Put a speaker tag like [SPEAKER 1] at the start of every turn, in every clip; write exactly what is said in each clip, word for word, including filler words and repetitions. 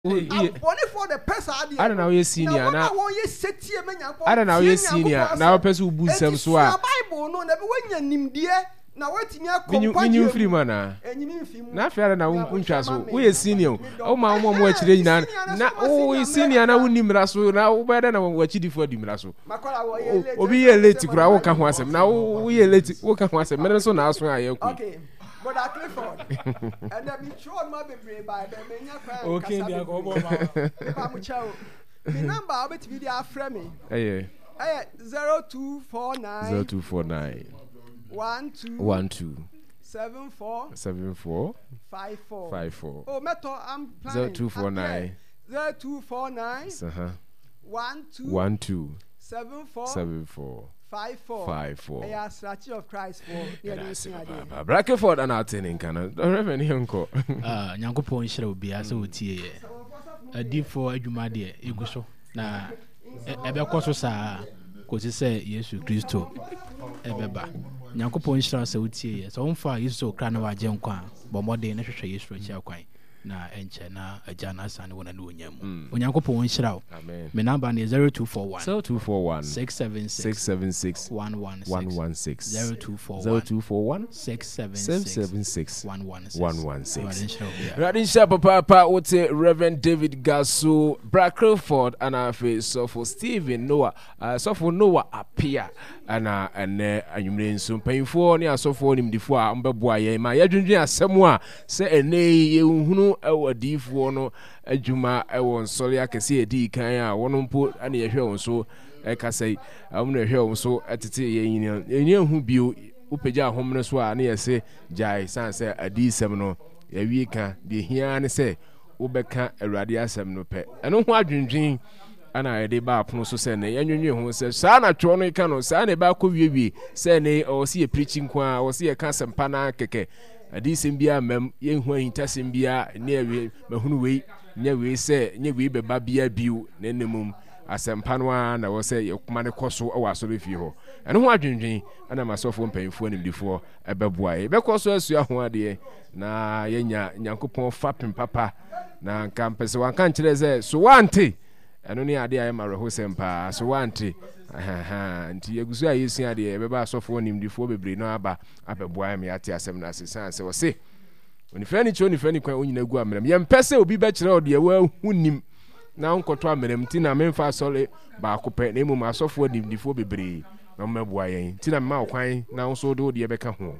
[SPEAKER 1] Bonnie for the person.
[SPEAKER 2] I don't know you senior now. I don't know you senior now. Person who boosts them so.
[SPEAKER 1] Bible no never when you nim dear. Now what in your
[SPEAKER 2] company? You free man na. Na fair na untwa so. We senior. Oh my mom watch the na. Na oh senior na unim raso na wo better na watch di for dim raso. Obi ye late kura wo ka ho asem. Na wo ye late wo ka ho asem. Me so na aso aye ku.
[SPEAKER 1] Okay. But I click on. And then be sure my baby by the
[SPEAKER 3] okay, they are go
[SPEAKER 1] mama. The number I bet video frame me.
[SPEAKER 2] Eh
[SPEAKER 1] eh zero two four nine
[SPEAKER 2] zero two four nine
[SPEAKER 1] one two
[SPEAKER 2] one two
[SPEAKER 1] seven four
[SPEAKER 2] seven four
[SPEAKER 1] five four
[SPEAKER 2] five four.
[SPEAKER 1] Oh, meto I'm planning.
[SPEAKER 2] zero two four nine
[SPEAKER 1] zero two four nine
[SPEAKER 2] uh-huh
[SPEAKER 1] one two
[SPEAKER 2] one two
[SPEAKER 1] seven four
[SPEAKER 2] seven four
[SPEAKER 1] five four
[SPEAKER 2] five four.
[SPEAKER 1] Yeah, Statue of Christ for yeah.
[SPEAKER 2] Brackeford and attending can Reverend Yanko.
[SPEAKER 3] Ah, Nyankopon shira obi ase otie ye. Adi for adwuma de egu so. Na ebe kwaso sa ko se se Yesu Kristo ebeba. Nyankopon shira se otie ye. So wonfa Yesu kra na waje nkwa. Bo modern na hwehwe Yesu achi akwan. Na enche na ajana sane wona na onyam. Onyankopon shira o.
[SPEAKER 2] Amen.
[SPEAKER 3] Me number is zero two four one
[SPEAKER 2] zero two four one
[SPEAKER 3] six seven six
[SPEAKER 2] six seven six
[SPEAKER 3] one one six zero two four one six seven six one one six.
[SPEAKER 2] Radin Sharp Papa wote Reverend David Gasso Brackeford and afi so for Stephen Noah uh, so for Noah appear ana ene anwumre nso mpanyfo ne asofo nimdifo a mbeboa ye ma yadwundwen asɛm a sɛ ene ye hunu awadifo no adwuma ɛwɔ nsɔre akɛse edi kan a wɔn mpo ana yɛhwɛ wɔn so ɛkasai am na yɛhwɛ wɔn so ɛtete yɛ yin yɛn hu bio upagya ahomne so a na yɛse jai sanse adisɛm no yɛwie ka de hia ne sɛ wobɛka awurade asɛm no pɛ ɛno ho adwundwen ana yɛde ba apono so sɛ ne yɛnwenwe ho sɛ saa na twɔ no ka no saa ne ba kɔ wiewie sɛ ne ɔwɔ se yɛ preaching kwa ɔwɔ se yɛ ka asɛmpa na kɛkɛ adisɛm bia mɛm yɛnhu ahintasɛm bia ne awie mahunu wei nye wei sɛ nye wei bɛba bia biu ne nemum asɛmpa no a na wɔ sɛ yɛkoma ne kɔ so ɛwɔ asɔre fie hɔ ɛno ho adwendwen ana masɔfo mpanyimfoɔ nimdifoɔ ɛbɛboa yɛ bɛkɔ so asua ho adeɛ na yɛnya Nyankopɔn fapem papa na nka mpɛsɛ wanka nkyerɛ sɛ so wante ɛno ne adeɛ a yɛma werɛho sɛm paa so wante aha nti yɛgusu a yɛsua adeɛ yɛbɛba asɔfoɔ nimdifoɔ bebree no aba abɛboa me ate asɛm no ase san sɛ wɔ se onifɛ ni kyo onifɛ ni kwan onyina gu ameram yɛmpɛ sɛ obi bɛkyerɛ ɔde ɛwɔ hunim na nkɔtɔ ameram ti na memfa asɔre baako pɛ na mmom asɔfoɔ nimdifoɔ bebree na mmɛboa yɛn ti na mma kwan na nso de ɔde bɛka ho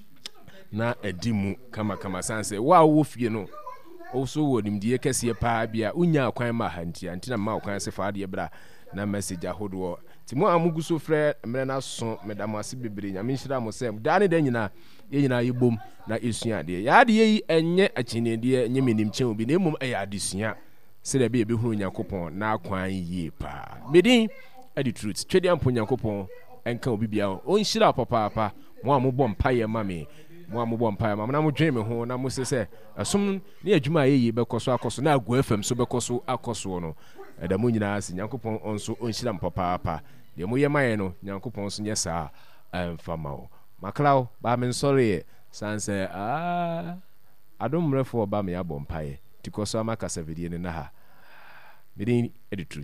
[SPEAKER 2] na adi mu kama kama san sɛ wa wo fie no also wɔ nimdie kɛseɛ paa bia unya kwan ma hantia nti na mma kwan sɛ fa de bra na message ahodoɔ ti mo amugu so frɛ mmerɛ na so medam ase bebree nyame nhyira mo sɛ da ne da nyina ye nyina yebom na esua de ya de yi enye akyinedie nye menim kyɛn obi na mmom ɛyɛ adesua sɛ da bi e behuru Nyankopɔn na kwan yie paa medin adi truth twedi ampo Nyankopɔn enka obi bia o nhyira papa papa mo a mo bɔ mpae ma me mo a mo bɔ mpae ma na mo dwen me ho na mo se sɛ asom ne adwuma a yeye bɛkɔ so akɔ so na agu fam so bɛkɔ so akɔ so no ɛda mo nyinaa se Nyankopɔn onso onhyira papa papa de mo yɛ maye no Nyankopɔn so nyɛ saa ɛmfa ma wo maklaw ba men sorry sanse ah adom mrefo ba me abɔ mpae tikɔ so amaka savidie ne na ha medin editru